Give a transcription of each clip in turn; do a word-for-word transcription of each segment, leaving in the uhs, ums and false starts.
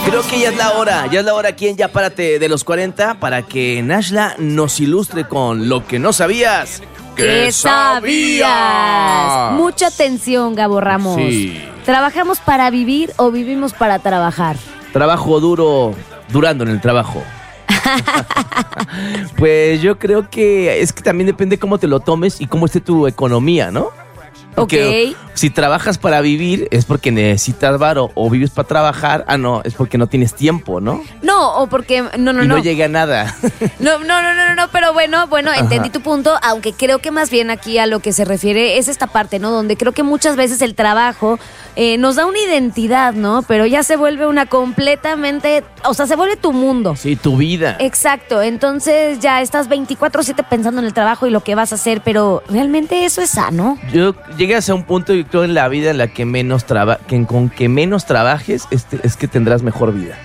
Creo que ya es la hora, ya es la hora aquí en Ya Párate de los cuarenta para que Nashla nos ilustre con lo que no sabías. ¿Qué sabías? Mucha atención, Gabo Ramos. Sí. ¿Trabajamos para vivir o vivimos para trabajar? Trabajo duro, durando en el trabajo. Pues yo creo que es que también depende cómo te lo tomes y cómo esté tu economía, ¿no? Porque ok. Si trabajas para vivir es porque necesitas varo, o vives para trabajar, ah no, es porque no tienes tiempo, ¿no? No, o porque no, no, y no, no. llega a nada. No, no, no, no, no, pero bueno, bueno, entendí Ajá. tu punto, aunque creo que más bien aquí a lo que se refiere es esta parte, ¿no? Donde creo que muchas veces el trabajo eh, nos da una identidad, ¿no? Pero ya se vuelve una completamente, o sea, se vuelve tu mundo. Sí, tu vida. Exacto, entonces ya estás veinticuatro siete pensando en el trabajo y lo que vas a hacer, pero ¿realmente eso es sano? Yo llegas a un punto, yo creo, en la vida en la que menos traba, que con que menos trabajes este, es que tendrás mejor vida.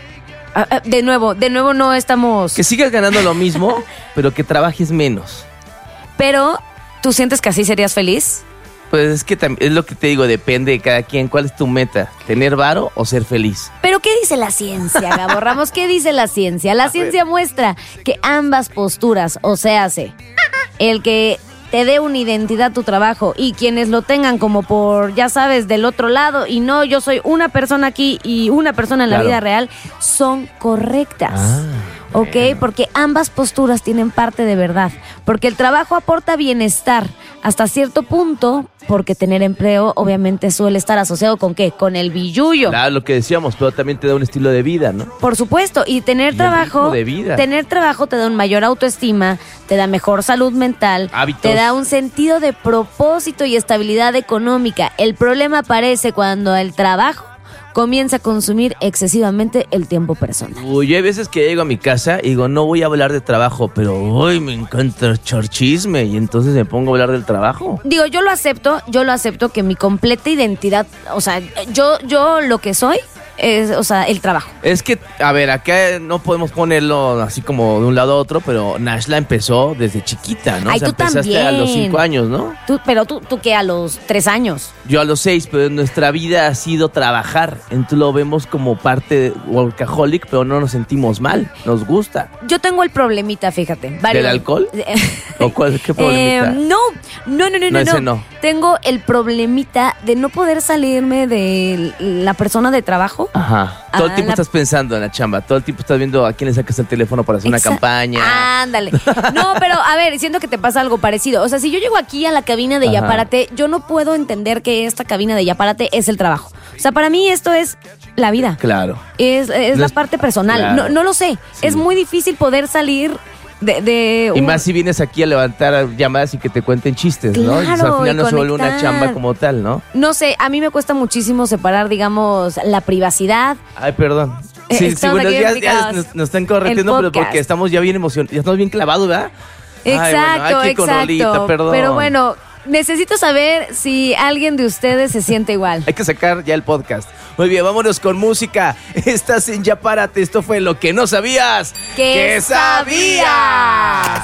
Ah, ah, de nuevo, de nuevo no estamos... Que sigas ganando lo mismo, pero que trabajes menos. Pero, ¿tú sientes que así serías feliz? Pues es que tam- es lo que te digo, depende de cada quien. ¿Cuál es tu meta? ¿Tener varo o ser feliz? Pero ¿qué dice la ciencia, Gabo Ramos? ¿Qué dice la ciencia? La ciencia muestra que ambas posturas, o sea, hace el que te dé una identidad tu trabajo y quienes lo tengan como por, ya sabes, del otro lado y no, yo soy una persona aquí y una persona en la Claro. vida real, son correctas. Ah, ¿Ok? bueno. Porque ambas posturas tienen parte de verdad. Porque el trabajo aporta bienestar hasta cierto punto, porque tener empleo obviamente suele estar asociado con ¿qué? Con el billullo. Claro, lo que decíamos, pero también te da un estilo de vida, ¿no? Por supuesto, y tener Y el trabajo, ritmo de vida. tener trabajo te da un mayor autoestima, te da mejor salud mental, Hábitos. te da un sentido de propósito y estabilidad económica. El problema aparece cuando el trabajo comienza a consumir excesivamente el tiempo personal. Uy, hay veces que llego a mi casa y digo, no voy a hablar de trabajo, pero hoy me encanta echar chisme y entonces me pongo a hablar del trabajo. Digo, yo lo acepto, yo lo acepto que mi completa identidad, o sea, yo, yo lo que soy es, o sea, el trabajo. Es que, a ver, acá no podemos ponerlo así como de un lado a otro, pero Nashla empezó desde chiquita, ¿no? Ay, o sea, tú empezaste también. a los cinco años, ¿no? Tú, pero tú, tú que a los tres años. Yo a los seis, pero nuestra vida ha sido trabajar. Entonces lo vemos como parte de workaholic, pero no nos sentimos mal, nos gusta. Yo tengo el problemita, fíjate. varios- ¿Del alcohol? ¿O cuál, qué Eh, problemita? no, no, no, no, No, no, ese no. no. Tengo el problemita de no poder salirme de la persona de trabajo. Ajá. Todo el Ah, tiempo la- estás pensando en la chamba, todo el tiempo estás viendo a quién le sacas el teléfono para hacer una Exa- campaña. Ándale. No, pero a ver, siento que te pasa algo parecido. O sea, si yo llego aquí a la cabina de Ajá. Ya Párate, yo no puedo entender que esta cabina de Ya Párate es el trabajo. O sea, para mí esto es la vida. Claro. Es, es No la es- parte personal. claro. No, no lo sé. Sí. Es muy difícil poder salir de... de Y un- más si vienes aquí a levantar llamadas y que te cuenten chistes, ¿no? Y, pues, Claro, al final y no se vuelve una conectar. chamba como tal, ¿no? No sé, a mí me cuesta muchísimo separar, digamos, la privacidad. Ay, perdón. Eh, Sí, sí, estamos buenos aquí días. explicados. Ya nos, nos están corrigiendo, El pero podcast. porque estamos ya bien emocionados, ya estamos bien clavados, ¿verdad? Ay, bueno, Exacto, aquí con exacto. Rolita, perdón. Pero bueno, necesito saber si alguien de ustedes se siente igual. Hay que sacar ya el podcast. Muy bien, vámonos con música. Estás en Ya Párate. Esto fue Lo que no sabías. ¿Qué sabías?